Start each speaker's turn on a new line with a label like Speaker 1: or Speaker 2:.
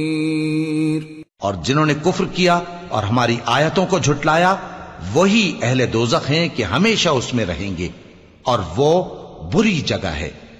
Speaker 1: और जिन्होंने कुफ्र किया और हमारी आयतों को झुटलाया वही अहले दोज़ख हैं कि हमेशा उसमें रहेंगे और वो बुरी जगह है।